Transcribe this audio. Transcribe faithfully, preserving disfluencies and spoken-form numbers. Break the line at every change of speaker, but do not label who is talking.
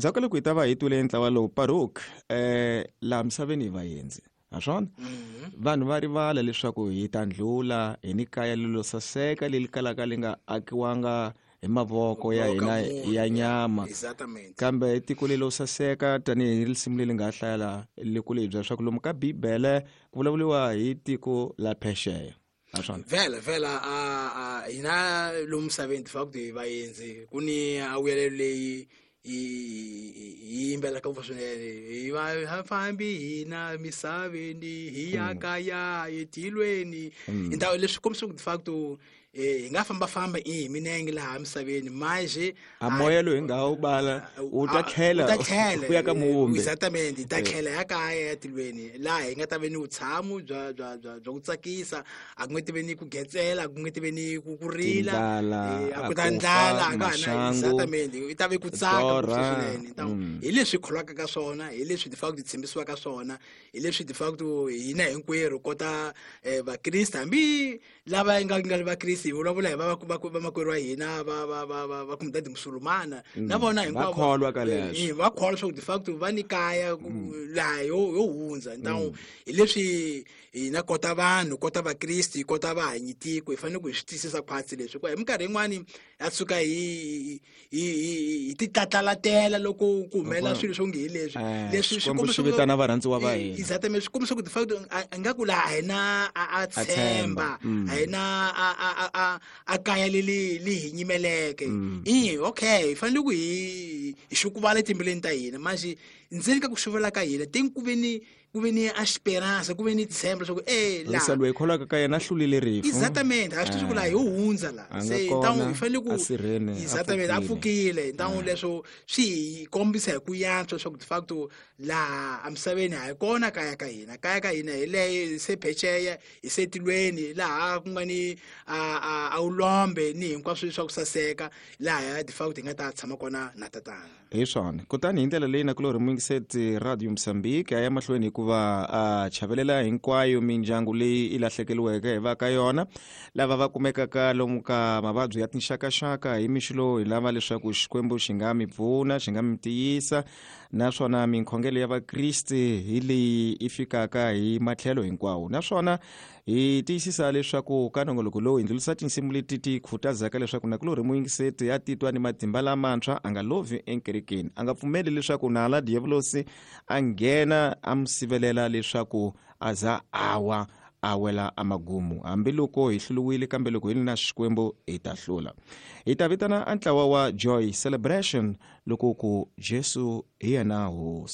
ndzhaku ka loko hi ta va hi twile ntlawa lowu Baruch eh laha misaveni hi vaendzi naswona vanhu va rivala leswaku hi ta ndlula hi ni kaya lelo saseka leli kalaka li nga akiwanga hi mavoko ya hina ya nyama kambe tiko lelo saseka tanihi risimu leri nga hlayala leku lebya swa ku lomu ka Bibele ku vulavuliwa hi tiko la Phesheya naswona
vela vela a hina lomu misaveni fakuti vaendzi kuni awuyelelo leyi hi imbela ka mfa swinene hi va fambi hina misaveni hi ya kaya etilweni indawo leswi kombisa ku fakuti hi nga famba famba hi minenge laha misaveni manje
a moya lo hi nga u bala u ta tlhela ku ya ka muumbi
exactamente ta tlhela ya kaya etilweni laha hi nga ta veni utshamo bya bya bya ku tsakisa a ku ngeti veni ku getsela a ku ngeti veni ku kurila a ku ta ndlala a kana exactamente i ta ve ku tsaka swinene hi leswi kholwaka ka swona hi leswi di fakuti tshembisiwa ka swona hi leswi di fakuti hina hinkwerhu kota va Kriste hambi lava nga nga va Kriste hi vulavula hi va va makwerhu wa hina va va va va kumdadi musulumana na vona hinkwavo
va kholwa ka leswi
va kholwa swa ku di fakuti va ni kaya laha yo yo hundza ntawu hi leswi hina kota vanhu kota va Kriste kota va hanyitiko hi fanele ku hi swi twisisa khwatsi leswi ku hi minkarhi yin'wani ya suka hi hi ti tatlalatela loko ku humela swilo swo ngihi leswi leswi
swi kombisa vitana varhandziwa va hina
exactamente swi kombisa ku di fakuti nga ku laha hina a tshemba hina a a a kaya leli li hi nyimeleke i okay hi fanele ku hi xikuvala timbileni ta hina manje ndzeni ka ku xuvela ka hina tinkuveni ku veni a esperança ku veni tshemba swa ku eh la
lisa loyi kholaka ka yena hlulile rifu
exactamente a swi tivi ku la hi hundza la se ntawu hi fanele ku exactamente a pfukile ntawu leswo swi kombisa hi ku yantswa swa ku di fakuti laha amisaveni a hi kona kaya ka hina kaya ka hina hi leyi se Phesheya hi setilweni laha ku nga ni a ulombe ni hinkwaswo swa ku saseka laha di fakuti hi nga ta tshama kona na tatana
hi swona kutani hi ndlela leyi na kulori Mwingiseti Radio Mozambique aya mahlweni hikuva a chavelela hinkwayo mindyangu leyi i lahlekeliweke hi va ka yona lava va kumekaka lomu ka mavabyi ya tinxakaxaka hi mixilo hi lava leswaku Xikwembu xi nga mi pfuna xi nga mi tiyisa naswona minkhongelo ya vakriste hi leyi i fikaka hi matlhelo hinkwawo naswona hi tiyisisa leswaku ka nongoloko lowu hi ndlulisa tinsimu leti ti khutazaka leswaku na kulori Mwingiseti ya titwa ni matimba lamantshwa a nga lovi enkerekeni a nga pfumeli leswaku nala diavolosi a nghena a mi sivelela leswaku a za awa a wela amagumu hambiloko hi hluluwile kambe loko hi na Xikwembu hi ta hlula hi ta vitana a ntlawa wa Joy Celebration loko ku Jesu hi yena hosi.